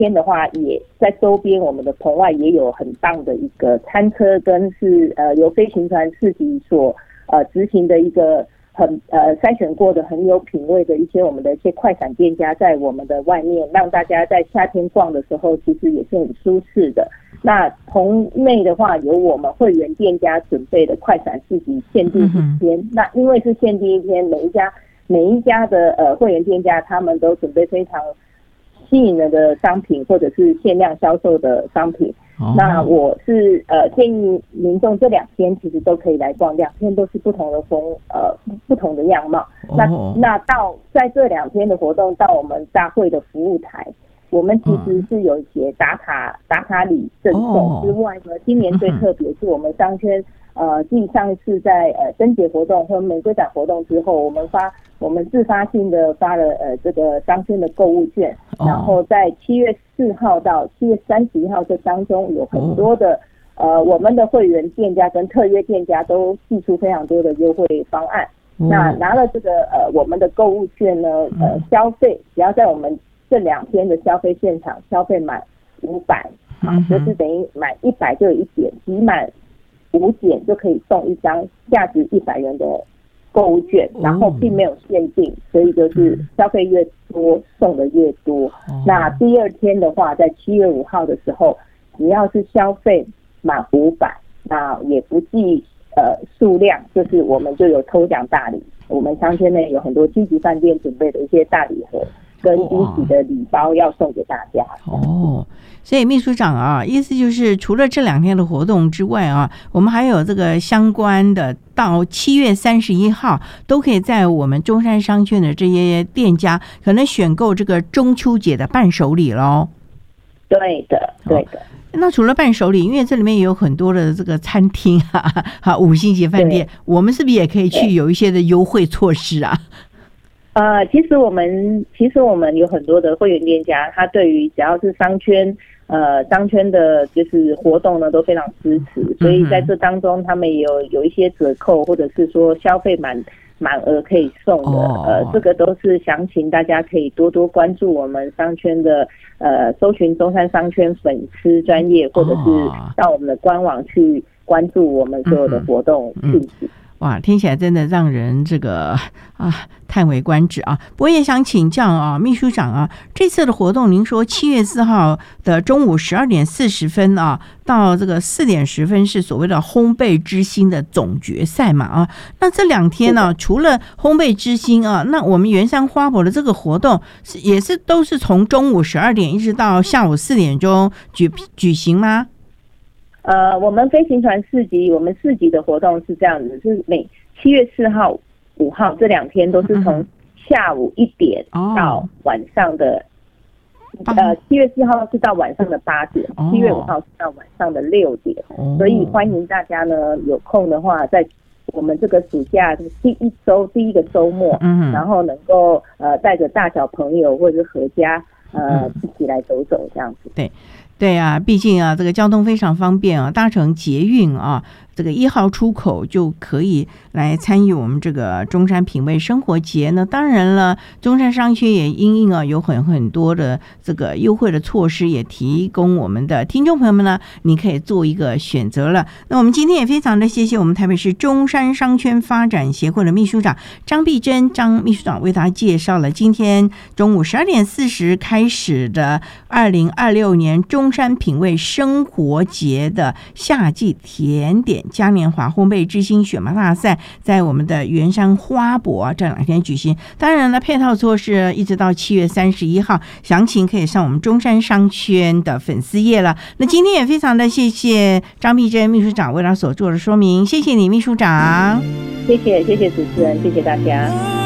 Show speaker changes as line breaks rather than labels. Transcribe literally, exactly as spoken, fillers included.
天的话，也在周边我们的棚外也有很棒的一个餐车，跟是呃由飞行船市集所呃执行的一个很呃筛选过的很有品味的一些我们的一些快闪店家，在我们的外面让大家在夏天逛的时候，其实也是很舒适的。那棚内的话，有我们会员店家准备的快闪市集，限定一天。嗯、那因为是限定一天，每一家每一家的呃会员店家，他们都准备非常吸引人的商品，或者是限量销售的商品。哦、那我是呃建议民众这两天其实都可以来逛，两天都是不同的风呃不同的样貌。哦、那那到在这两天的活动，到我们大会的服务台。我们其实是有一些打卡打卡礼赠送之外呢，今年最特别是我们商圈呃，继上一次在呃灯节活动和玫瑰展活动之后，我们发我们自发性的发了呃这个商圈的购物券，然后在七月四号到七月三十一号这当中有很多的呃我们的会员店家跟特约店家都寄出非常多的优惠方案。那拿了这个呃我们的购物券呢，呃消费只要在我们这两天的消费现场消费满五百，啊，就是等于满一百就有一点，集满五点就可以送一张价值一百元的购物券，然后并没有限定，所以就是消费越多送的越多。那第二天的话，在七月五号的时候，只要是消费满五百，那也不计呃数量，就是我们就有抽奖大礼。我们商圈内有很多积极饭店准备的一些大礼盒。跟惊喜的礼包要送给大家
哦，所以秘书长啊，意思就是除了这两天的活动之外啊，我们还有这个相关的，到七月三十一号都可以在我们中山商圈的这些店家可能选购这个中秋节的伴手礼咯。
对的，对的。哦，
那除了伴手礼，因为这里面也有很多的这个餐厅啊，好五星级饭店，我们是不是也可以去有一些的优惠措施啊？
呃，其实我们其实我们有很多的会员店家，他对于只要是商圈呃商圈的就是活动呢都非常支持，所以在这当中他们也有有一些折扣，或者是说消费满满额可以送的。哦、呃，这个都是详情，大家可以多多关注我们商圈的呃搜寻中山商圈粉丝专页，或者是到我们的官网去关注我们所有的活动信息。嗯嗯
哇，听起来真的让人这个啊叹为观止啊！不过也想请教啊，秘书长啊，这次的活动，您说七月四号的中午十二点四十分啊，到这个四点十分是所谓的烘焙之星的总决赛嘛啊？那这两天呢，除了烘焙之星啊，那我们圆山花博的这个活动是也是都是从中午十二点一直到下午四点钟举举行吗？
呃，我们飞行船市集，我们市集的活动是这样子，是每七月四号、五号这两天都是从下午一点到晚上的，哦、呃，七月四号是到晚上的八点，七、哦、月五号是到晚上的六点，哦、所以欢迎大家呢有空的话，在我们这个暑假第一周第一个周末，嗯，然后能够呃带着大小朋友或者是合家呃、嗯、一起来走走这样子，
对。对啊，毕竟啊，这个交通非常方便啊，搭乘捷运啊，这个一号出口就可以来参与我们这个中山品味生活节呢。当然了，中山商圈也因应啊有很很多的这个优惠的措施，也提供我们的听众朋友们呢，你可以做一个选择了。那我们今天也非常的谢谢我们台北市中山商圈发展协会的秘书长张碧珍张秘书长为大家介绍了今天中午十二点四十开始的二零二六年中山品味生活节的夏季甜点嘉年华烘焙之星选拔大赛，在我们的圆山花博、啊、这两天举行。当然了，配套措施一直到七月三十一号，详情可以上我们中山商圈的粉丝页了。那今天也非常的谢谢张碧珍秘书长为他所做的说明，谢谢你秘书长。
谢谢谢谢主持人，谢谢大家。